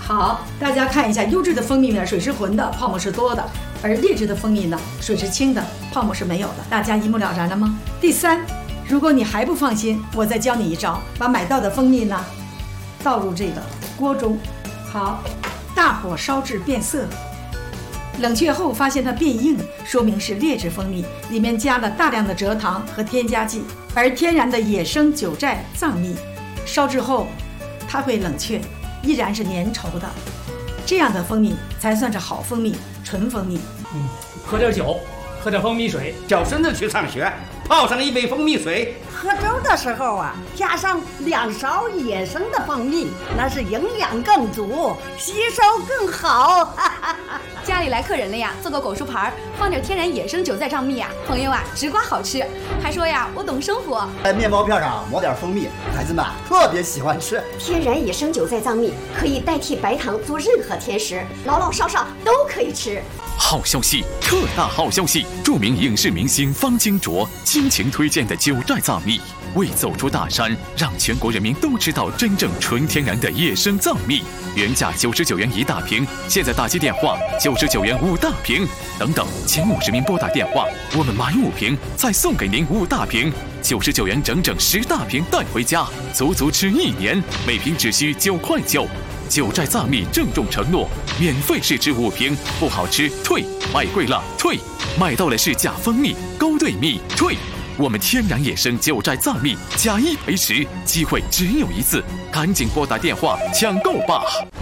好，大家看一下，优质的蜂蜜呢，水是浑的，泡沫是多的；而劣质的蜂蜜呢，水是清的，泡沫是没有的。大家一目了然了吗？第三，如果你还不放心，我再教你一招，把买到的蜂蜜呢，倒入这个锅中，好，大火烧至变色。冷却后发现它变硬，说明是劣质蜂蜜，里面加了大量的蔗糖和添加剂。而天然的野生九寨藏蜜，烧制后它会冷却，依然是粘稠的，这样的蜂蜜才算是好蜂蜜，纯蜂蜜。 喝点酒，喝点蜂蜜水。 小孙子去上学，泡上一杯蜂蜜水。 喝粥的时候啊，加上2勺野生的蜂蜜，那是营养更足，吸收更好。 家里来客人了呀，做个果蔬盘，放点天然野生九寨藏蜜啊，朋友啊，直刮好吃。还说呀，我懂生活。 在面包片上抹点蜂蜜，孩子们特别喜欢吃。 天然野生九寨藏蜜可以代替白糖做任何甜食，老老少少都可以吃。 好消息，特大好消息！著名影视明星方金卓倾情推荐的九寨藏蜜，为走出大山，让全国人民都知道真正纯天然的野生藏蜜。原价99元1大瓶，现在打击电话99元5大瓶，等等，前50名拨打电话，我们买5瓶再送给您5大瓶，99元整整10大瓶带回家，足足吃1年，每瓶只需9块9。九寨藏蜜郑重承诺，免费试吃5瓶，不好吃退，买贵了退，买到了是假蜂蜜、勾兑蜜退。我们天然野生九寨藏蜜假1赔10，机会只有一次，赶紧拨打电话抢购吧！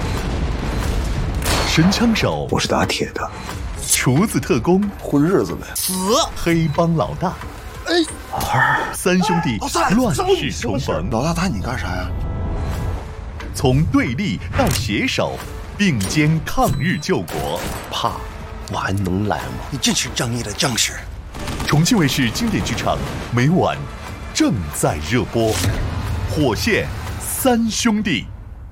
神枪手， 我是打铁的； 厨子特工， 混日子呗； 死黑帮老大，三兄弟乱世重逢。 老大打你干啥呀？ 从对立到携手，并肩抗日救国， 怕我还能来吗？你真是正义的将士。 重庆卫视经典剧场每晚正在热播，《火线三兄弟》。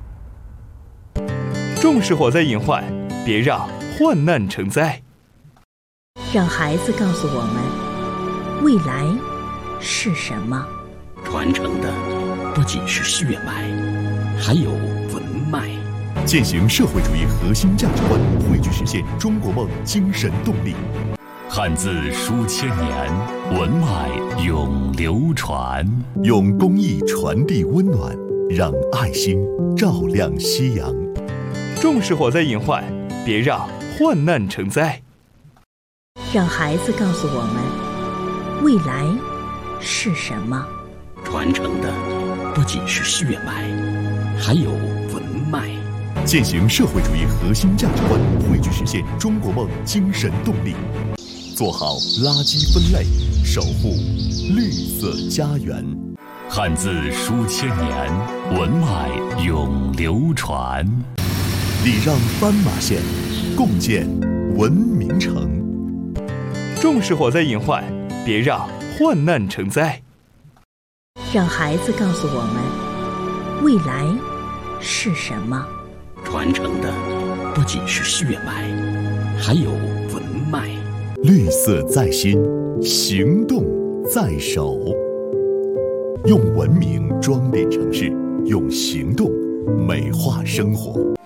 重视火灾隐患，别让患难成灾。 让孩子告诉我们，未来是什么？ 传承的不仅是血脉，还有文脉。 践行社会主义核心价值观，汇聚实现中国梦精神动力。 汉字书千年，文脉永流传。 用公益传递温暖，让爱心照亮夕阳。 重视火灾隐患，别让患难成灾。 让孩子告诉我们，未来是什么？ 传承的不仅是血脉，还有文脉。 践行社会主义核心价值观，汇聚实现中国梦精神动力。做好垃圾分类，守护绿色家园。 汉字书千年，文脉永流传。 礼让斑马线，共建文明城。 重视火灾隐患，别让患难成灾。 让孩子告诉我们，未来是什么？ 传承的不仅是血脉，还有文脉。 绿色在心，行动在手。用文明装点城市，用行动美化生活。